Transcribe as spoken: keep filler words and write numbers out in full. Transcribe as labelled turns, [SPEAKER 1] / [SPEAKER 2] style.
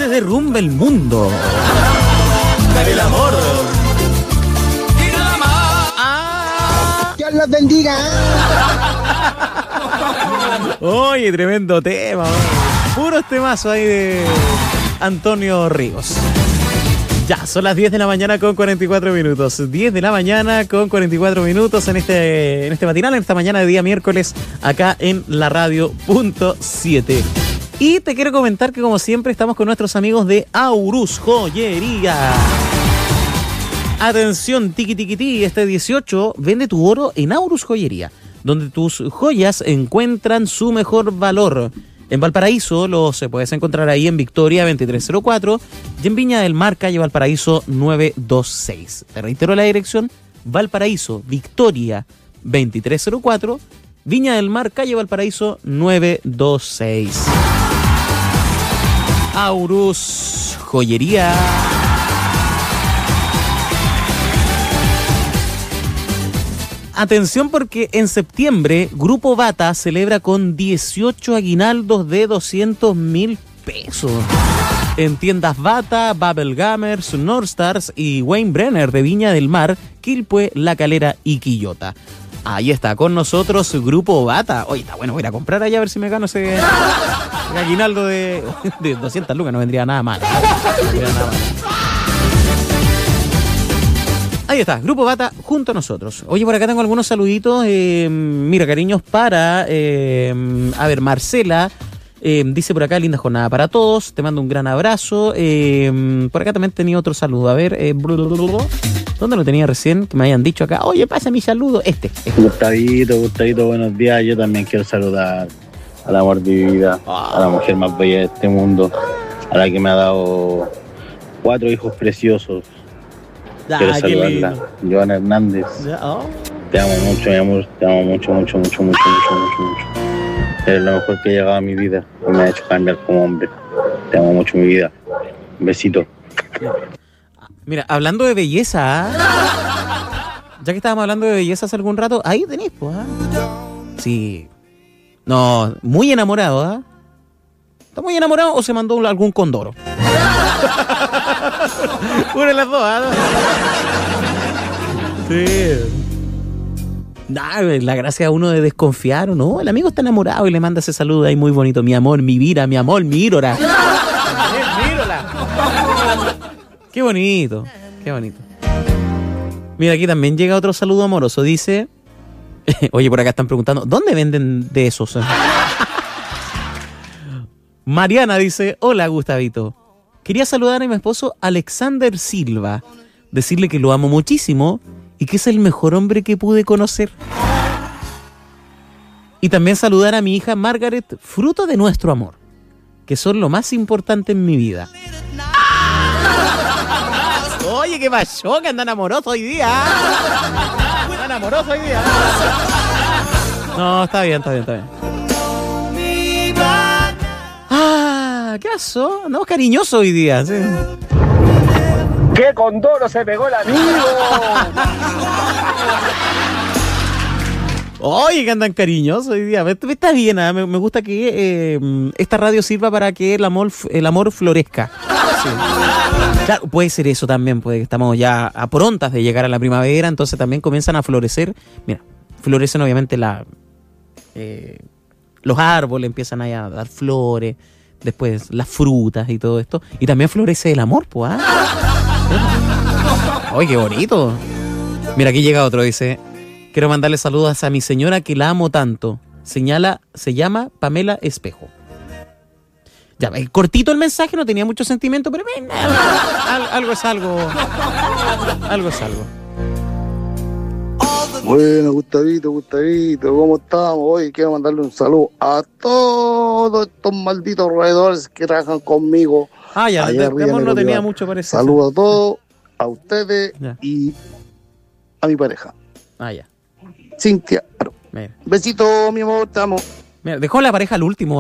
[SPEAKER 1] se derrumbe el mundo. El amor. Ah.
[SPEAKER 2] Dios los bendiga.
[SPEAKER 1] Oye, tremendo tema. Puros temazos ahí de Antonio Ríos. Ya, son las diez de la mañana con cuarenta y cuatro minutos. diez de la mañana con cuarenta y cuatro minutos en este, en este matinal, en esta mañana de día miércoles, acá en la radio punto siete. Y te quiero comentar que, como siempre, estamos con nuestros amigos de Aurus Joyería. Atención, tiki tiki ti, este dieciocho, vende tu oro en Aurus Joyería, donde tus joyas encuentran su mejor valor. En Valparaíso los se puedes encontrar ahí en Victoria veintitrés cero cuatro y en Viña del Mar, calle Valparaíso nueve dos seis. Te reitero la dirección: Valparaíso, Victoria veintitrés cero cuatro, Viña del Mar, calle Valparaíso nueve dos seis. Aurus Joyería. Atención, porque en septiembre Grupo Bata celebra con dieciocho aguinaldos de doscientos mil pesos. En tiendas Bata, Babel Gamers, Nordstars y Wayne Brenner de Viña del Mar, Quilpué, La Calera y Quillota. Ahí está con nosotros Grupo Bata. Oye, está bueno, voy a ir a comprar allá a ver si me gano ese, ese aguinaldo de, de doscientas lucas. No vendría nada mal. No vendría nada mal. Ahí está, Grupo Bata junto a nosotros. Oye, por acá tengo algunos saluditos. Eh, mira, cariños para... Eh, a ver, Marcela. Eh, dice por acá, linda jornada para todos. Te mando un gran abrazo. Eh, por acá también tenía otro saludo. A ver, eh, ¿dónde lo tenía recién? Que me habían dicho acá. Oye, pasa mi saludo. Este. este.
[SPEAKER 3] Gustavito, Gustavito, buenos días. Yo también quiero saludar al amor de mi vida, a la mujer más bella de este mundo, a la que me ha dado cuatro hijos preciosos.
[SPEAKER 1] Ah,
[SPEAKER 3] quiero saludarla, Joana Hernández. Oh. Te amo mucho, mi amor. Te amo mucho, mucho, mucho, mucho, mucho, mucho, mucho. Eres lo mejor que ha llegado a mi vida y me ha hecho cambiar como hombre. Te amo mucho, mi vida. Un besito.
[SPEAKER 1] Mira, hablando de belleza, ¿eh? Ya que estábamos hablando de belleza hace algún rato, ahí tenés, pues, ¿eh? Sí. No, muy enamorado, ¿eh? ¿Está muy enamorado o se mandó algún condoro? Una de las dos, ¿eh? Sí. Nah, la gracia a uno de desconfiar, ¿o no? El amigo está enamorado y le manda ese saludo ahí muy bonito. Mi amor, mi vida, mi amor, mi írora. Mírala. Qué bonito, qué bonito. Mira, aquí también llega otro saludo amoroso. Dice... Oye, por acá están preguntando, ¿dónde venden de esos? Mariana dice, hola Gustavito. Quería saludar a mi esposo Alexander Silva. Decirle que lo amo muchísimo y que es el mejor hombre que pude conocer. Y también saludar a mi hija Margaret, fruto de nuestro amor, que son lo más importante en mi vida. Oye, ¿qué pasó? Que andan amorosos hoy día. Andan amorosos hoy día. No, está bien, está bien, está bien. Ah, ¿qué pasó? Andamos cariñosos hoy día, ¿sí?
[SPEAKER 2] ¡Qué condoro se pegó el amigo!
[SPEAKER 1] Oye, que andan cariñosos hoy día. Está bien, ¿eh? me, me gusta que eh, esta radio sirva para que el amor, el amor florezca. Sí. Claro, puede ser eso también, puede que estamos ya a prontas de llegar a la primavera, entonces también comienzan a florecer. Mira, florecen obviamente la, eh, los árboles, empiezan ahí a dar flores, después las frutas y todo esto. Y también florece el amor, pues. ¿Ah? ¡Ay, qué bonito! Mira, aquí llega otro, dice... Quiero mandarle saludos a mi señora que la amo tanto. Señala, se llama Pamela Espejo. Ya, cortito el mensaje, no tenía mucho sentimiento, pero ven, algo, algo es algo. Algo es algo.
[SPEAKER 4] Bueno, Gustavito, Gustavito, ¿cómo estamos? Hoy quiero mandarle un saludo a todos estos malditos roedores que trabajan conmigo.
[SPEAKER 1] Ah, ya, de, de amor no tenía mucho parecido.
[SPEAKER 4] Saludos a todos, a ustedes ya. Y a mi pareja.
[SPEAKER 1] Ah, ya.
[SPEAKER 4] Cintia. Besito, mi amor, te amo.
[SPEAKER 1] Mira, dejó la pareja al último.